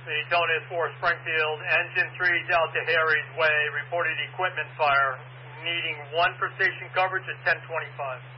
The tone is for Springfield. Engine 3's out to Harry's Way. Reported equipment fire. Needing 1 for station coverage at 10:25.